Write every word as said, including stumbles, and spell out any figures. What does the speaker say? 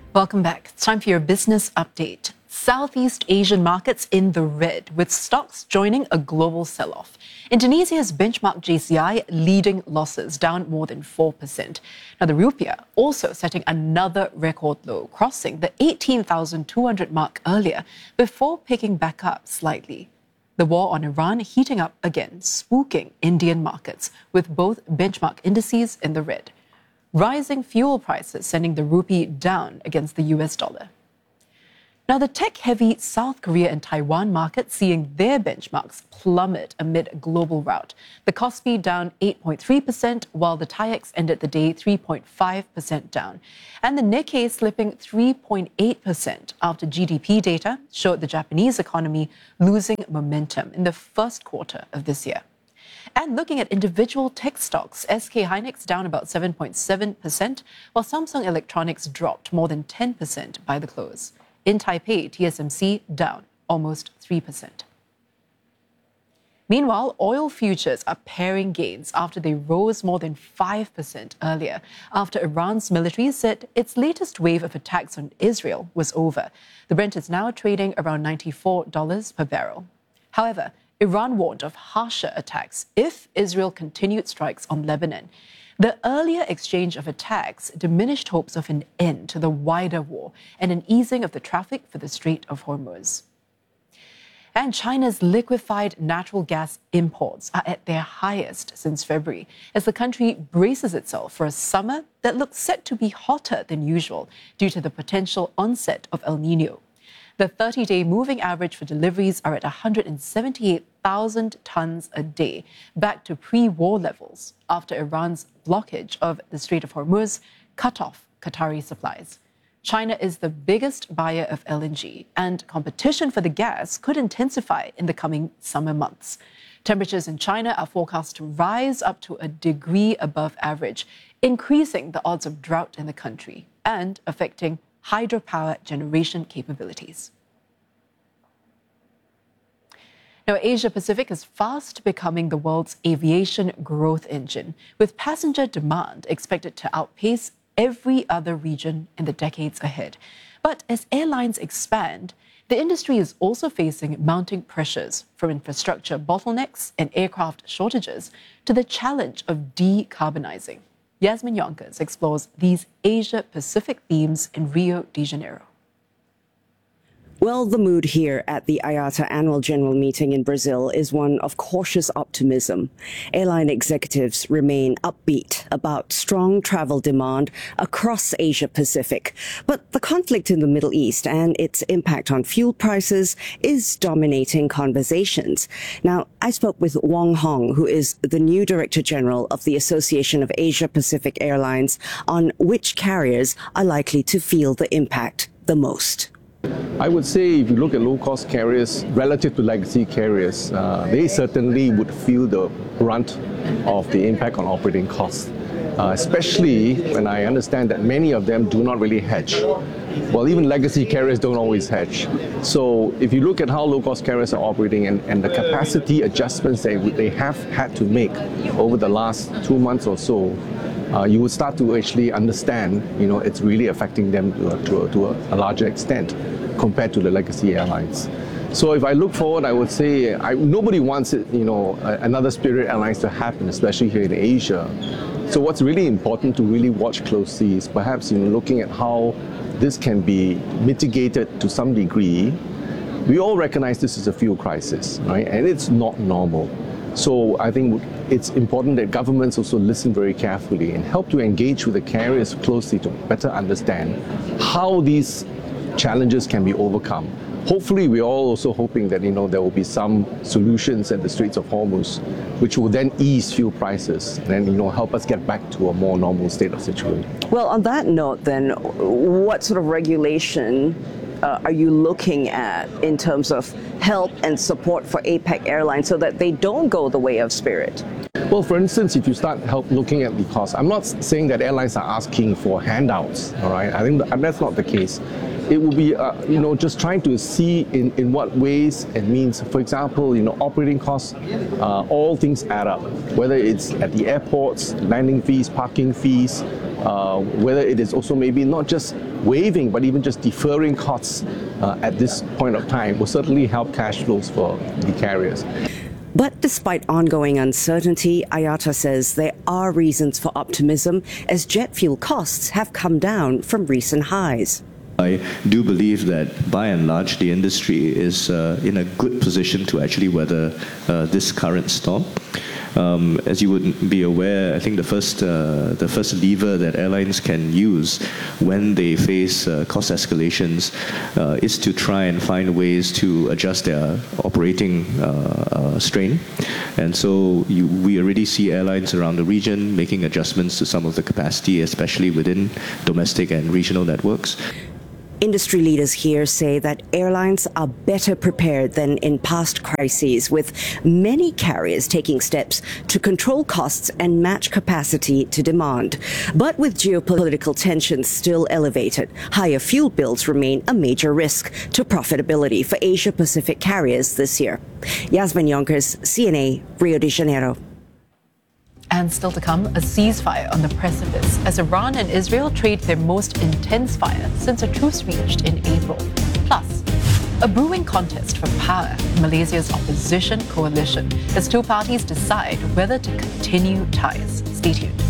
Welcome back. It's time for your business update. Southeast Asian markets in the red, with stocks joining a global sell-off. Indonesia's benchmark J C I leading losses, down more than four percent. Now, the rupiah also setting another record low, crossing the eighteen thousand two hundred mark earlier before picking back up slightly. The war on Iran heating up again, spooking Indian markets, with both benchmark indices in the red. Rising fuel prices sending the rupee down against the U S dollar. Now, the tech-heavy South Korea and Taiwan markets seeing their benchmarks plummet amid a global rout. The Kospi down eight point three percent, while the TAIEX ended the day three point five percent down. And the Nikkei slipping three point eight percent after G D P data showed the Japanese economy losing momentum in the first quarter of this year. And looking at individual tech stocks, S K Hynix down about seven point seven percent, while Samsung Electronics dropped more than ten percent by the close. In Taipei, T S M C down almost three percent. Meanwhile, oil futures are paring gains after they rose more than five percent earlier, after Iran's military said its latest wave of attacks on Israel was over. The Brent is now trading around ninety-four dollars per barrel. However, Iran warned of harsher attacks if Israel continued strikes on Lebanon. The earlier exchange of attacks diminished hopes of an end to the wider war and an easing of the traffic for the Strait of Hormuz. And China's liquefied natural gas imports are at their highest since February, as the country braces itself for a summer that looks set to be hotter than usual due to the potential onset of El Niño. The thirty-day moving average for deliveries are at one hundred seventy-eight thousand tons a day, back to pre-war levels after Iran's blockage of the Strait of Hormuz cut off Qatari supplies. China is the biggest buyer of L N G, and competition for the gas could intensify in the coming summer months. Temperatures in China are forecast to rise up to a degree above average, increasing the odds of drought in the country and affecting hydropower generation capabilities. Now, Asia Pacific is fast becoming the world's aviation growth engine, with passenger demand expected to outpace every other region in the decades ahead. But as airlines expand, the industry is also facing mounting pressures from infrastructure bottlenecks and aircraft shortages to the challenge of decarbonizing. Yasmin Yonkers explores these Asia-Pacific themes in Rio de Janeiro. Well, the mood here at the I A T A annual general meeting in Brazil is one of cautious optimism. Airline executives remain upbeat about strong travel demand across Asia Pacific. But the conflict in the Middle East and its impact on fuel prices is dominating conversations. Now, I spoke with Wong Hong, who is the new Director General of the Association of Asia Pacific Airlines, on which carriers are likely to feel the impact the most. I would say if you look at low-cost carriers relative to legacy carriers, uh, they certainly would feel the brunt of the impact on operating costs, uh, especially when I understand that many of them do not really hedge. Well, even legacy carriers don't always hedge. So if you look at how low-cost carriers are operating and, and the capacity adjustments they, they have had to make over the last two months or so, Uh, you would start to actually understand, you know, it's really affecting them to, a, to, a, to a, a larger extent compared to the legacy airlines. So if I look forward, I would say I, nobody wants it, you know, another Spirit Airlines to happen, especially here in Asia. So what's really important to really watch closely is perhaps, you know, looking at how this can be mitigated to some degree. We all recognize this is a fuel crisis, right? And it's not normal. So I think it's important that governments also listen very carefully and help to engage with the carriers closely to better understand how these challenges can be overcome. Hopefully, we're all also hoping that, you know, there will be some solutions at the Straits of Hormuz, which will then ease fuel prices and then, you know, help us get back to a more normal state of situation. Well, on that note, then, what sort of regulation Uh, are you looking at in terms of help and support for APAC Airlines so that they don't go the way of Spirit? Well, for instance, if you start help looking at the cost, I'm not saying that airlines are asking for handouts, all right? I think that's not the case. It will be, uh, you know, just trying to see in, in what ways it means. For example, you know, operating costs, uh, all things add up, whether it's at the airports, landing fees, parking fees, uh, whether it is also maybe not just waiving, but even just deferring costs uh, at this point of time will certainly help cash flows for the carriers. But despite ongoing uncertainty, I A T A says there are reasons for optimism as jet fuel costs have come down from recent highs. I do believe that, by and large, the industry is uh, in a good position to actually weather uh, this current storm. Um, as you would be aware, I think the first uh, the first lever that airlines can use when they face uh, cost escalations uh, is to try and find ways to adjust their operating uh, uh, strain. And so you, we already see airlines around the region making adjustments to some of the capacity, especially within domestic and regional networks. Industry leaders here say that airlines are better prepared than in past crises, with many carriers taking steps to control costs and match capacity to demand. But with geopolitical tensions still elevated, higher fuel bills remain a major risk to profitability for Asia-Pacific carriers this year. Yasmin Yonkers, C N A, Rio de Janeiro. And still to come, a ceasefire on the precipice as Iran and Israel trade their most intense fire since a truce reached in April. Plus, a brewing contest for power in Malaysia's opposition coalition as two parties decide whether to continue ties. Stay tuned.